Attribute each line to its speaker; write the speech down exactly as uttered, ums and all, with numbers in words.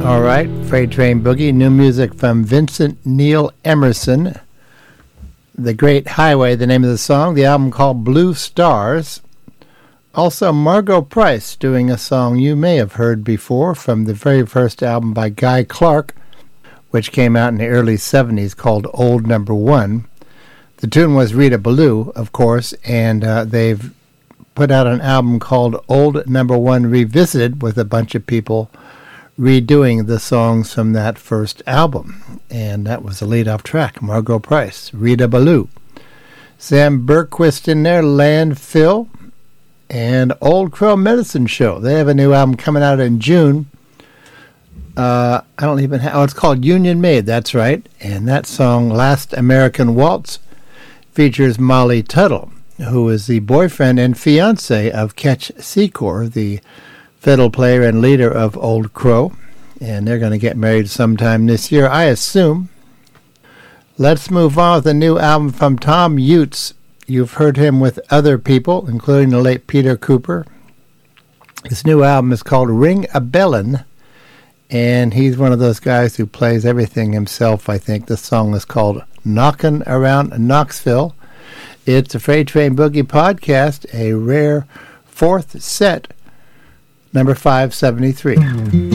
Speaker 1: All right, Freight Train Boogie, new music from Vincent Neil Emerson. The Great Highway, the name of the song. The album called Blue Stars. Also, Margot Price doing a song you may have heard before from the very first album by Guy Clark, which came out in the early seventies, called Old Number One. The tune was Rita Ballou, of course, and uh, they've put out an album called Old Number One Revisited with a bunch of people redoing the songs from that first album. And that was the lead-off track, Margot Price, Rita Ballou. Sam Berquist in there, Landfill, and Old Crow Medicine Show. They have a new album coming out in June. Uh, I don't even have... Oh, it's called Union Made, that's right. And that song, Last American Waltz, features Molly Tuttle, who is the boyfriend and fiancé of Ketch Secor, the fiddle player and leader of Old Crow. And they're going to get married sometime this year, I assume. Let's move on with a new album from Tom Utes. You've heard him with other people, including the late Peter Cooper. This new album is called Ring a Bellin', and he's one of those guys who plays everything himself, I think. The song is called Knockin' Around Knoxville. It's a Freight Train Boogie podcast, a rare fourth set, number five seventy-three.